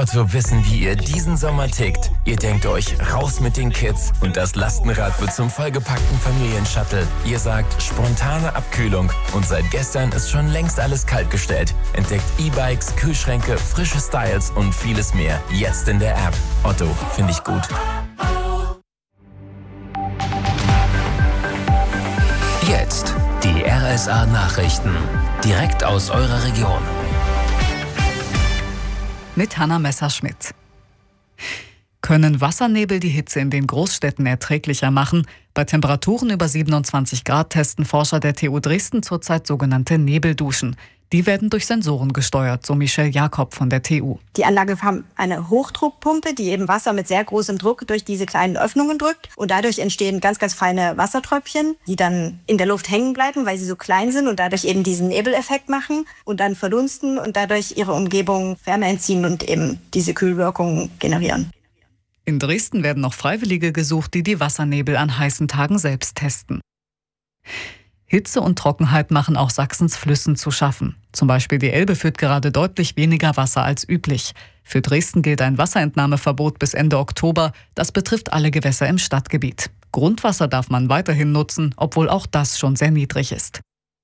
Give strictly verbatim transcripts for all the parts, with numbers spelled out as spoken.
Otto wissen, wie ihr diesen Sommer tickt. Ihr denkt euch, raus mit den Kids und das Lastenrad wird zum vollgepackten Familienshuttle. Ihr sagt, spontane Abkühlung und seit gestern ist schon längst alles kaltgestellt. Entdeckt E-Bikes, Kühlschränke, frische Styles und vieles mehr. Jetzt in der App. Otto, finde ich gut. Jetzt die R S A-Nachrichten. Direkt aus eurer Region. Mit Hanna Messerschmidt. Können Wassernebel die Hitze in den Großstädten erträglicher machen? Bei Temperaturen über siebenundzwanzig Grad testen Forscher der T U Dresden zurzeit sogenannte Nebelduschen. Die werden durch Sensoren gesteuert, so Michelle Jakob von der T U. Die Anlage haben eine Hochdruckpumpe, die eben Wasser mit sehr großem Druck durch diese kleinen Öffnungen drückt. Und dadurch entstehen ganz, ganz feine Wassertröpfchen, die dann in der Luft hängen bleiben, weil sie so klein sind und dadurch eben diesen Nebeleffekt machen und dann verdunsten und dadurch ihre Umgebung Wärme entziehen und eben diese Kühlwirkung generieren. In Dresden werden noch Freiwillige gesucht, die die Wassernebel an heißen Tagen selbst testen. Hitze und Trockenheit machen auch Sachsens Flüssen zu schaffen. Zum Beispiel die Elbe führt gerade deutlich weniger Wasser als üblich. Für Dresden gilt ein Wasserentnahmeverbot bis Ende Oktober. Das betrifft alle Gewässer im Stadtgebiet. Grundwasser darf man weiterhin nutzen, obwohl auch das schon sehr niedrig ist.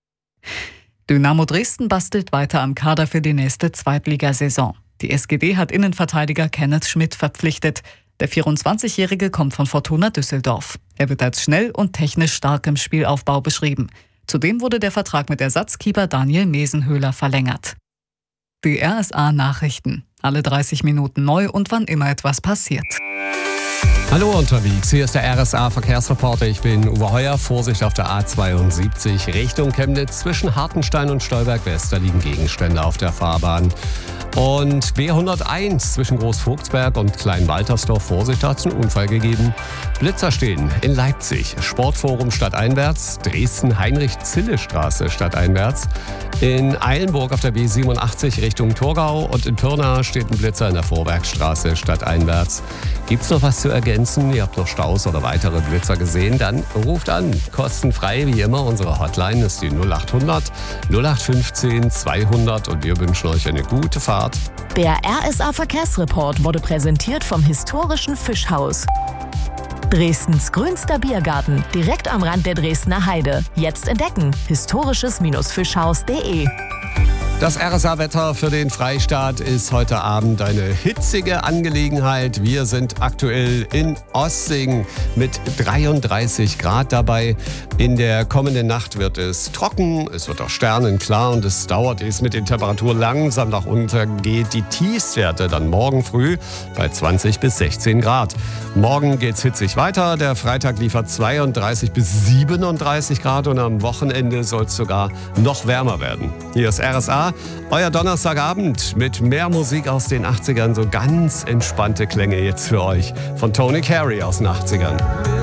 Dynamo Dresden bastelt weiter am Kader für die nächste Zweitligasaison. Die S G D hat Innenverteidiger Kenneth Schmidt verpflichtet. Der vierundzwanzigjährige kommt von Fortuna Düsseldorf. Er wird als schnell und technisch stark im Spielaufbau beschrieben. Zudem wurde der Vertrag mit Ersatzkeeper Daniel Mesenhöhler verlängert. Die R S A-Nachrichten. Alle dreißig Minuten neu und wann immer etwas passiert. Hallo unterwegs, hier ist der R S A-Verkehrsreporter. Ich bin Uwe Heuer. Vorsicht auf der A zweiundsiebzig Richtung Chemnitz. Zwischen Hartenstein und Stolberg-West, da liegen Gegenstände auf der Fahrbahn. Und B hunderteins zwischen Großvogtsberg und Kleinwaltersdorf. Vorsicht, da hat es einen Unfall gegeben. Blitzer stehen in Leipzig. Sportforum stadteinwärts. Dresden Heinrich-Zille-Straße stadteinwärts. In Eilenburg auf der B siebenundachtzig Richtung Thurgau. Und in Pirna steht ein Blitzer in der Vorwerkstraße stadteinwärts. Gibt's noch was zu ergänzen? Ihr habt noch Staus oder weitere Blitzer gesehen? Dann ruft an. Kostenfrei wie immer. Unsere Hotline ist die null achthundert null acht fünfzehn zweihundert und wir wünschen euch eine gute Fahrt. Der R S A-Verkehrsreport wurde präsentiert vom historischen Fischhaus. Dresdens grünster Biergarten, direkt am Rand der Dresdner Heide. Jetzt entdecken, historisches Fischhaus punkt de. Das R S A-Wetter für den Freistaat ist heute Abend eine hitzige Angelegenheit. Wir sind aktuell in Ossing mit dreiunddreißig Grad dabei. In der kommenden Nacht wird es trocken, es wird auch sternenklar und es dauert, ehe es mit den Temperaturen langsam nach unten geht. Die Tiefstwerte dann morgen früh bei zwanzig bis sechzehn Grad. Morgen geht's hitzig weiter. Der Freitag liefert zweiunddreißig bis siebenunddreißig Grad und am Wochenende soll es sogar noch wärmer werden. Hier ist R S A. Euer Donnerstagabend mit mehr Musik aus den achtzigern, so ganz entspannte Klänge jetzt für euch von Tony Carey aus den achtzigern.